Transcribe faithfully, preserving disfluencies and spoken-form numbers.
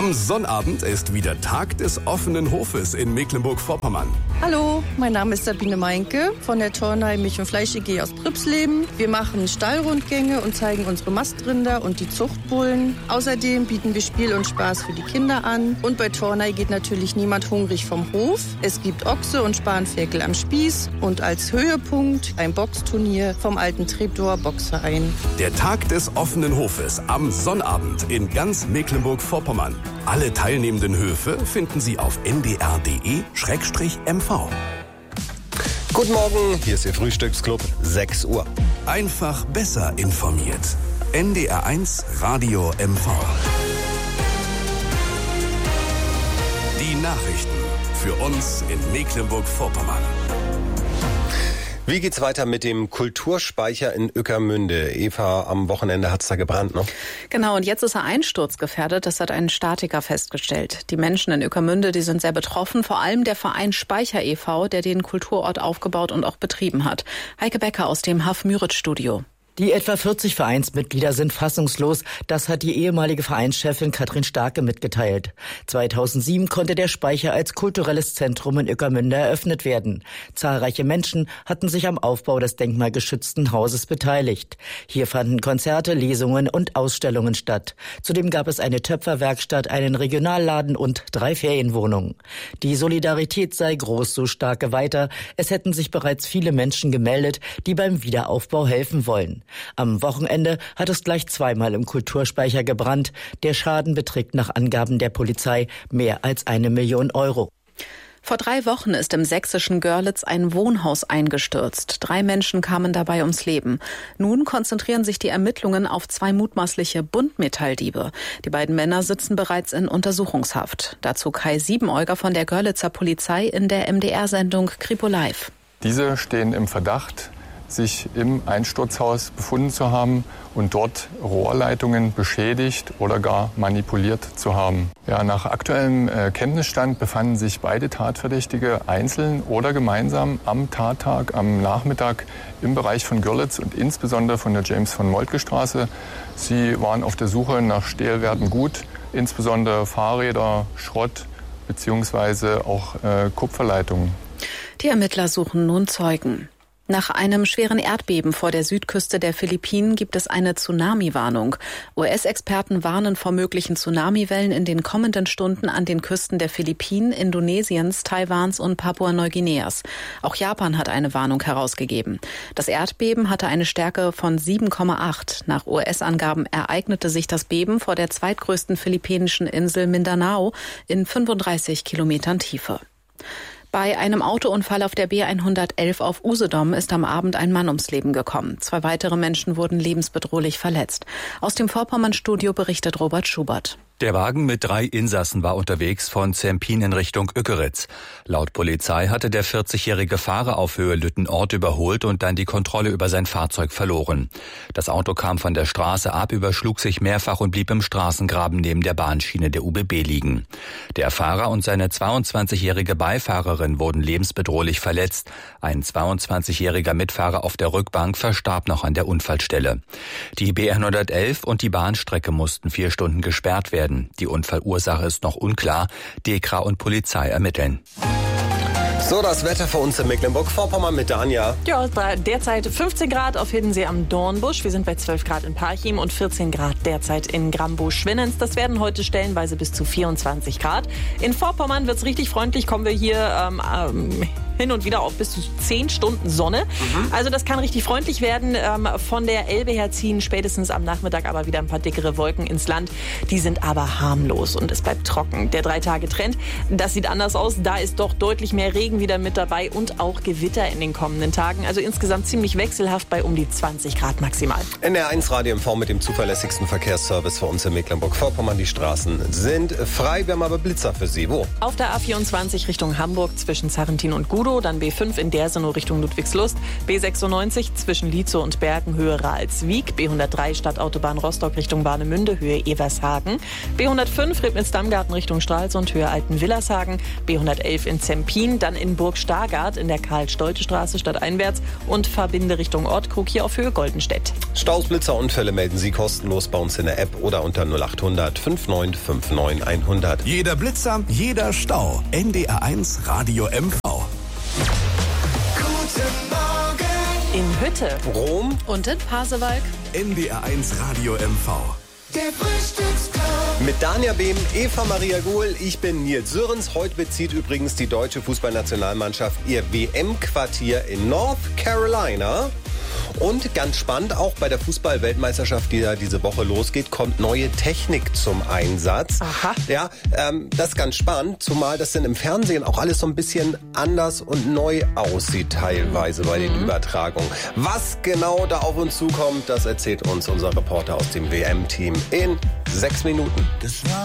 Am Sonnabend ist wieder Tag des offenen Hofes in Mecklenburg-Vorpommern. Hallo, mein Name ist Sabine Meinke von der Turnhallen Milch und Fleisch E G aus Pripsleben. Wir machen Stallrundgänge und zeigen unsere Mastrinder und die Zuchtbullen. Außerdem bieten wir Spiel und Spaß für die Kinder an. Und bei Turnhallen geht natürlich niemand hungrig vom Hof. Es gibt Ochse und Spanferkel am Spieß und als Höhepunkt ein Boxturnier vom alten Treptower Boxverein. Der Tag des offenen Hofes am Sonnabend in ganz Mecklenburg-Vorpommern. Alle teilnehmenden Höfe finden Sie auf n d r punkt d e slash m v. Guten Morgen, hier ist Ihr Frühstücksclub, sechs Uhr. Einfach besser informiert. N D R eins Radio M V. Die Nachrichten für uns in Mecklenburg-Vorpommern. Wie geht's weiter mit dem Kulturspeicher in Ueckermünde? Eva, am Wochenende hat's da gebrannt, ne? Genau, und jetzt ist er einsturzgefährdet. Das hat ein Statiker festgestellt. Die Menschen in Ueckermünde, die sind sehr betroffen. Vor allem der Verein Speicher e V, der den Kulturort aufgebaut und auch betrieben hat. Heike Becker aus dem Haff-Müritz-Studio. Die etwa vierzig Vereinsmitglieder sind fassungslos. Das hat die ehemalige Vereinschefin Katrin Starke mitgeteilt. zweitausendsieben konnte der Speicher als kulturelles Zentrum in Ueckermünde eröffnet werden. Zahlreiche Menschen hatten sich am Aufbau des denkmalgeschützten Hauses beteiligt. Hier fanden Konzerte, Lesungen und Ausstellungen statt. Zudem gab es eine Töpferwerkstatt, einen Regionalladen und drei Ferienwohnungen. Die Solidarität sei groß, so Starke weiter. Es hätten sich bereits viele Menschen gemeldet, die beim Wiederaufbau helfen wollen. Am Wochenende hat es gleich zweimal im Kulturspeicher gebrannt. Der Schaden beträgt nach Angaben der Polizei mehr als eine Million Euro. Vor drei Wochen ist im sächsischen Görlitz ein Wohnhaus eingestürzt. Drei Menschen kamen dabei ums Leben. Nun konzentrieren sich die Ermittlungen auf zwei mutmaßliche Buntmetalldiebe. Die beiden Männer sitzen bereits in Untersuchungshaft. Dazu Kai Siebenäuger von der Görlitzer Polizei in der M D R-Sendung Kripo Live. Diese stehen im Verdacht, sich im Einsturzhaus befunden zu haben und dort Rohrleitungen beschädigt oder gar manipuliert zu haben. Ja, nach aktuellem äh, Kenntnisstand befanden sich beide Tatverdächtige einzeln oder gemeinsam am Tattag am Nachmittag im Bereich von Görlitz und insbesondere von der James-von-Moltke-Straße. Sie waren auf der Suche nach Stählwerten Gut, insbesondere Fahrräder, Schrott bzw. auch äh, Kupferleitungen. Die Ermittler suchen nun Zeugen. Nach einem schweren Erdbeben vor der Südküste der Philippinen gibt es eine Tsunami-Warnung. U S-Experten warnen vor möglichen Tsunamiwellen in den kommenden Stunden an den Küsten der Philippinen, Indonesiens, Taiwans und Papua-Neuguineas. Auch Japan hat eine Warnung herausgegeben. Das Erdbeben hatte eine Stärke von sieben Komma acht. Nach U S-Angaben ereignete sich das Beben vor der zweitgrößten philippinischen Insel Mindanao in fünfunddreißig Kilometern Tiefe. Bei einem Autounfall auf der B hundertelf auf Usedom ist am Abend ein Mann ums Leben gekommen. Zwei weitere Menschen wurden lebensbedrohlich verletzt. Aus dem Vorpommern-Studio berichtet Robert Schubert. Der Wagen mit drei Insassen war unterwegs von Zempin in Richtung Ueckeritz. Laut Polizei hatte der vierzigjährige Fahrer auf Höhe Lüttenort überholt und dann die Kontrolle über sein Fahrzeug verloren. Das Auto kam von der Straße ab, überschlug sich mehrfach und blieb im Straßengraben neben der Bahnschiene der U B B liegen. Der Fahrer und seine zweiundzwanzigjährige Beifahrerin wurden lebensbedrohlich verletzt. Ein zweiundzwanzigjähriger Mitfahrer auf der Rückbank verstarb noch an der Unfallstelle. Die B hundertelf und die Bahnstrecke mussten vier Stunden gesperrt werden. Die Unfallursache ist noch unklar. Dekra und Polizei ermitteln. So, das Wetter für uns in Mecklenburg-Vorpommern mit Dania. Ja, derzeit fünfzehn Grad auf Hiddensee am Dornbusch. Wir sind bei zwölf Grad in Parchim und vierzehn Grad derzeit in Grambusch-Schwinnens. Das werden heute stellenweise bis zu vierundzwanzig Grad. In Vorpommern wird's richtig freundlich. Kommen wir hier ähm, ähm, hin und wieder auf bis zu zehn Stunden Sonne. Mhm. Also das kann richtig freundlich werden. Ähm, von der Elbe her ziehen spätestens am Nachmittag aber wieder ein paar dickere Wolken ins Land. Die sind aber harmlos und es bleibt trocken. Der Drei-Tage-Trend, das sieht anders aus. Da ist doch deutlich mehr Regen wieder mit dabei und auch Gewitter in den kommenden Tagen. Also insgesamt ziemlich wechselhaft bei um die zwanzig Grad maximal. N D R eins Radio M V mit dem zuverlässigsten Verkehrsservice für uns in Mecklenburg-Vorpommern. Die Straßen sind frei. Wir haben aber Blitzer für Sie. Wo? Auf der A vierundzwanzig Richtung Hamburg zwischen Sarrentin und Gudow. Budow, dann B fünf in Dersenow Richtung Ludwigslust, B sechsundneunzig zwischen Lietzow und Bergen Höhe Ralswiek, B hundertdrei Stadtautobahn Rostock Richtung Warnemünde Höhe Evershagen, B hundertfünf Ribnitz-Dammgarten Richtung Stralsund Höhe Altenwillershagen, B hundertelf in Zempin, dann in Burg Stargard in der Karl-Stolte-Straße stadteinwärts und Verbinde Richtung Ortkrug hier auf Höhe Goldenstedt. Staus, Blitzer, Unfälle melden Sie kostenlos bei uns in der App oder unter null acht hundert fünfundneunzig neunundfünfzig hundert. Jeder Blitzer, jeder Stau. N D R eins Radio M V. Guten Morgen. In Hütte, Rom Und in Pasewalk. N D R eins Radio M V. Der Frühstücksclub. mit Dania Behm, Eva Maria Gohl. Ich bin Nils Sörens. Heute bezieht übrigens die deutsche Fußballnationalmannschaft ihr W M-Quartier in North Carolina. Und ganz spannend, auch bei der Fußball-Weltmeisterschaft, die ja diese Woche losgeht, kommt neue Technik zum Einsatz. Aha. Ja, ähm, das ist ganz spannend, zumal das dann im Fernsehen auch alles so ein bisschen anders und neu aussieht teilweise bei den Übertragungen. Was genau da auf uns zukommt, das erzählt uns unser Reporter aus dem W M-Team in sechs Minuten. Das war